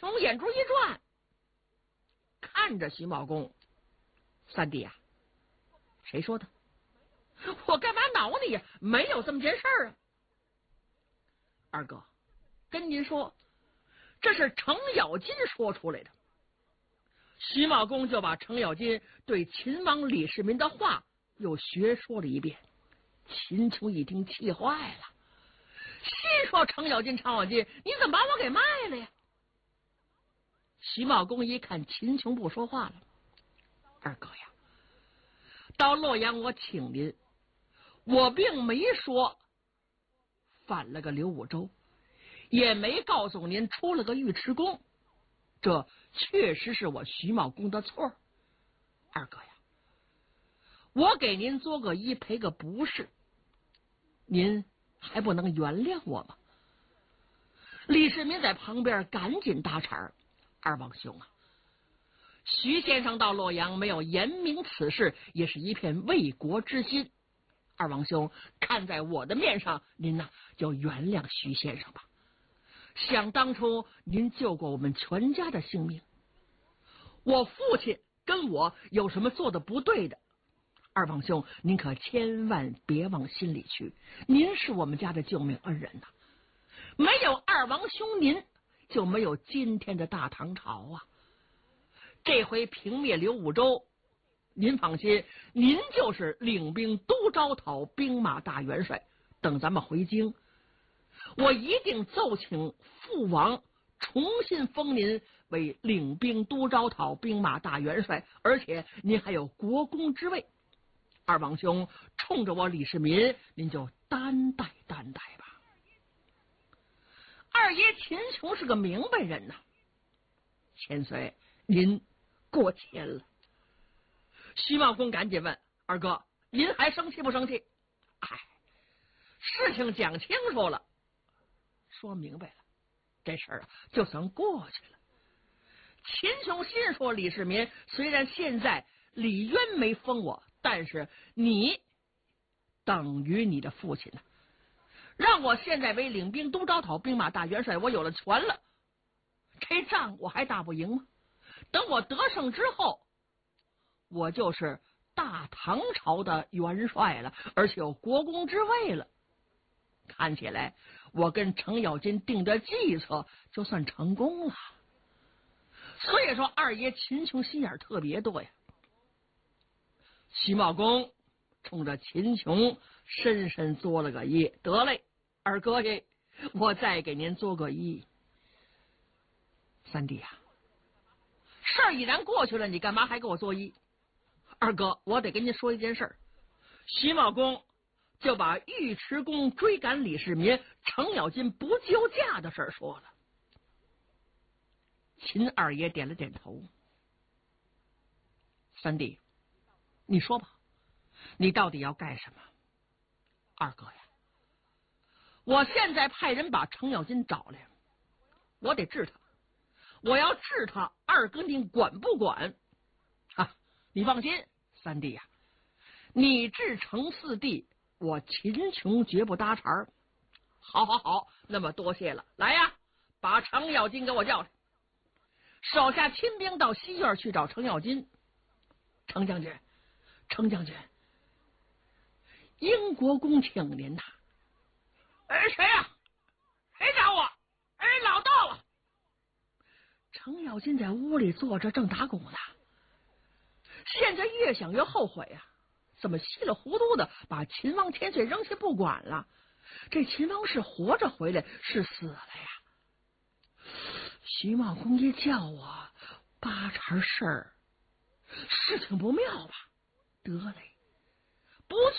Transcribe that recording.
琼眼珠一转，看着徐茂公，三弟呀，谁说的？我干嘛挠你呀？没有这么件事儿啊！二哥，跟您说，这是程咬金说出来的。徐茂公就把程咬金对秦王李世民的话又学说了一遍。秦琼一听气坏了，心说程咬金，你怎么把我给卖了呀？徐茂公一看秦琼不说话了，二哥呀，到洛阳我请您，我并没说反了个刘武周，也没告诉您出了个尉迟恭，这确实是我徐茂公的错。二哥呀，我给您做个揖赔个不是，您还不能原谅我吗？李世民在旁边赶紧搭茬，二王兄啊，徐先生到洛阳没有言明此事，也是一片为国之心。二王兄看在我的面上，您呐就原谅徐先生吧。想当初您救过我们全家的性命，我父亲跟我有什么做的不对的，二王兄您可千万别往心里去，您是我们家的救命恩人呐，没有二王兄您，就没有今天的大唐朝啊。这回平灭刘武周，您放心，您就是领兵都招讨兵马大元帅。等咱们回京，我一定奏请父王重新封您为领兵都招讨兵马大元帅，而且您还有国公之位。二王兄冲着我李世民，您就担待担待吧。二爷秦琼是个明白人呐，千岁您过谦了。徐茂公赶紧问二哥，您还生气不生气？事情讲清楚了，说明白了，这事儿就算过去了。秦琼心说，李世民虽然现在李渊没封我，但是你等于你的父亲呢，让我现在为领兵都招讨兵马大元帅，我有了权了，这仗我还打不赢吗？等我得胜之后，我就是大唐朝的元帅了，而且有国公之位了。看起来我跟程咬金定的计策就算成功了。所以说二爷秦琼心眼特别多呀。徐茂公冲着秦琼深深作了个揖，得嘞，二哥爷，我再给您做个揖。三弟啊，事儿已然过去了，你干嘛还给我作揖？二哥，我得跟您说一件事儿。徐茂公就把尉迟恭追赶李世民、程咬金不救驾的事儿说了。秦二爷点了点头。三弟，你说吧，你到底要干什么？二哥呀，我现在派人把程咬金找来，我得治他。我要治他，二哥您管不管？你放心，三弟呀，你治程四弟，我秦琼绝不搭茬。好，那么多谢了。来呀，把程咬金给我叫来。手下亲兵到西院去找程咬金。程将军，英国公请您呐。谁呀？谁找我？老到了。程咬金在屋里坐着，正打鼓呢。现在越想越后悔啊，怎么稀里糊涂的把秦王千岁扔下不管了？这秦王是活着回来，是死了呀？徐茂公一叫我八茬事儿，事情不妙吧？得嘞，不